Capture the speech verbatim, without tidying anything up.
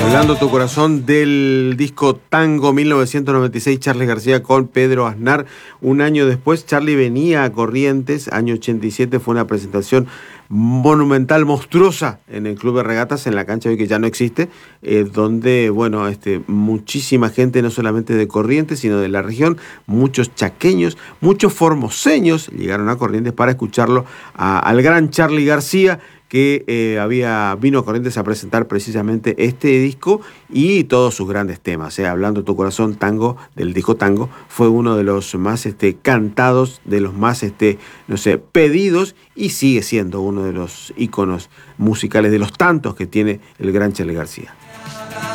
Hablando tu corazón del disco Tango mil novecientos noventa y seis, Charly García con Pedro Aznar. Un año después, Charly venía a Corrientes, año ochenta y siete, fue una presentación monumental, monstruosa, en el Club de Regatas, en la cancha hoy que ya no existe, eh, donde, bueno, este, muchísima gente, no solamente de Corrientes, sino de la región, muchos chaqueños, muchos formoseños llegaron a Corrientes para escucharlo a, al gran Charly García, que eh, había vino a Corrientes a presentar precisamente este disco y todos sus grandes temas. Eh. Hablando tu corazón, Tango, del disco Tango, fue uno de los más este, cantados, de los más este, no sé, pedidos, y sigue siendo uno de los íconos musicales, de los tantos que tiene el gran Charly García.